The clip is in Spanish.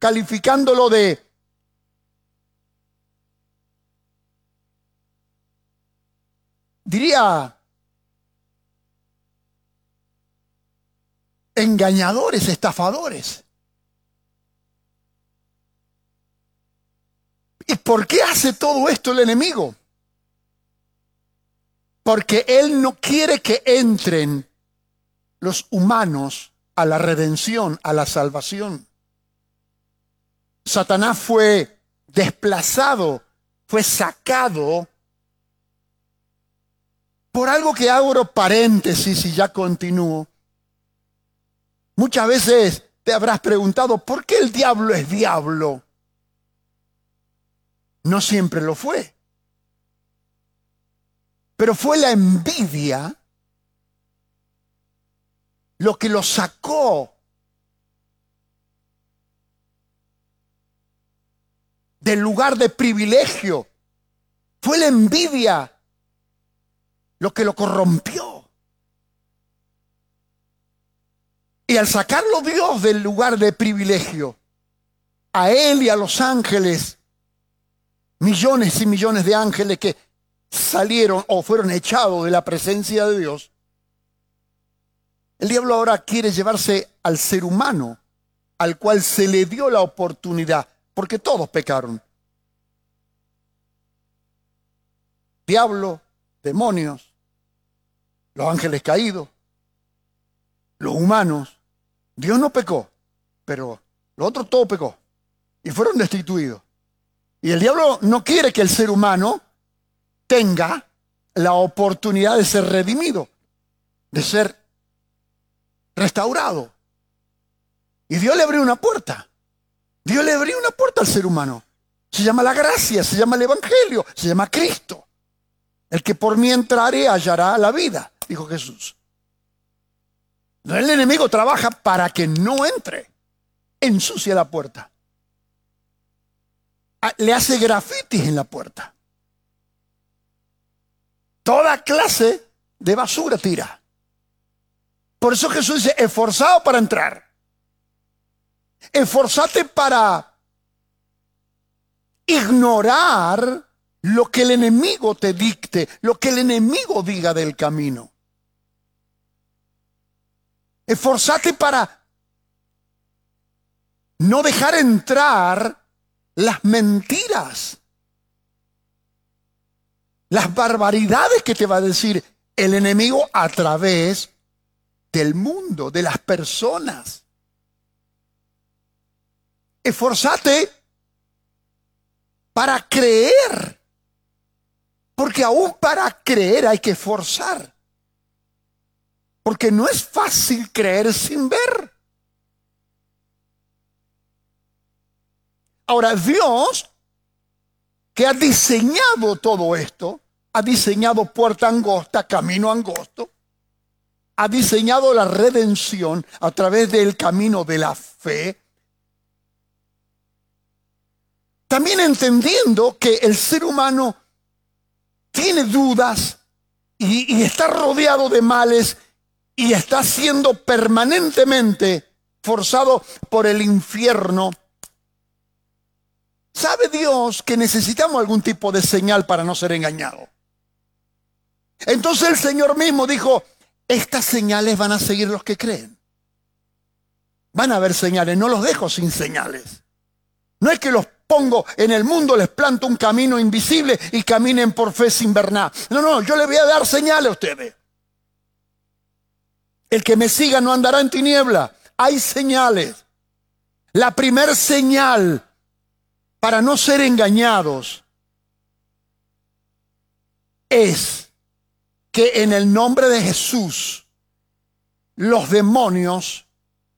calificándolo de diría engañadores, estafadores. ¿Y por qué hace todo esto el enemigo? Porque él no quiere que entren los humanos a la redención, a la salvación. Satanás fue desplazado, fue sacado por algo que abro paréntesis y ya continúo. Muchas veces te habrás preguntado, ¿por qué el diablo es diablo? No siempre lo fue. Pero fue la envidia lo que lo sacó del lugar de privilegio. Fue la envidia lo que lo corrompió. Y al sacarlo Dios del lugar de privilegio, a él y a los ángeles, millones y millones de ángeles que salieron o fueron echados de la presencia de Dios, el diablo ahora quiere llevarse al ser humano, al cual se le dio la oportunidad, porque todos pecaron. Diablo, demonios, los ángeles caídos, los humanos. Dios no pecó, pero los otros todo pecó y fueron destituidos. Y el diablo no quiere que el ser humano tenga la oportunidad de ser redimido, de ser restaurado. Y Dios le abrió una puerta. Dios le abrió una puerta al ser humano. Se llama la gracia, se llama el evangelio, se llama Cristo. El que por mí entrare hallará la vida, dijo Jesús. El enemigo trabaja para que no entre. Ensucia la puerta. Le hace grafitis en la puerta. Toda clase de basura tira. Por eso Jesús dice, esforzado para entrar. Esforzate para ignorar lo que el enemigo te dicte, lo que el enemigo diga del camino. Esforzate para no dejar entrar las mentiras, las barbaridades que te va a decir el enemigo a través del mundo, de las personas. Esforzate para creer, porque aún para creer hay que esforzar. Porque no es fácil creer sin ver. Ahora, Dios, que ha diseñado todo esto, ha diseñado puerta angosta, camino angosto, ha diseñado la redención a través del camino de la fe, también entendiendo que el ser humano tiene dudas y está rodeado de males y está siendo permanentemente forzado por el infierno. ¿Sabe Dios que necesitamos algún tipo de señal para no ser engañados? Entonces el Señor mismo dijo, estas señales van a seguir los que creen. Van a haber señales, no los dejo sin señales. No es que los pongo en el mundo, les planto un camino invisible y caminen por fe sin ver nada. No, yo les voy a dar señales a ustedes. El que me siga no andará en tiniebla. Hay señales. La primer señal para no ser engañados es que en el nombre de Jesús los demonios